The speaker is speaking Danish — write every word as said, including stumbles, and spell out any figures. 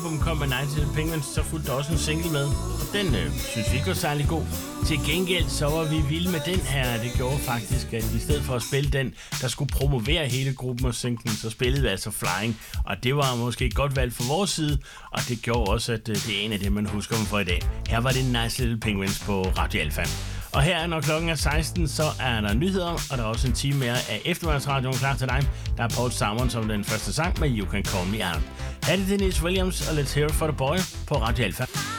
kom med Nice Little Penguins, så fulgte der også en single med, og den øh, synes vi ikke var særlig god. Til gengæld så var vi vilde med den her, det gjorde faktisk, at i stedet for at spille den, der skulle promovere hele gruppen og singlen, så spillede vi altså Flying, og det var måske et godt valg fra vores side, og det gjorde også, at øh, det er en af dem, man husker dem for i dag. Her var det Nice Little Penguins på Radio Alfa. Og her, når klokken er seksten, så er der nyheder, og der er også en time mere af eftermiddagsradioen klar til dig. Der er Paul Simon som den første sang med You Can Call Me Out. Her er det Dennis Williams og Let's Hear It For The Boy på Radio Alfa.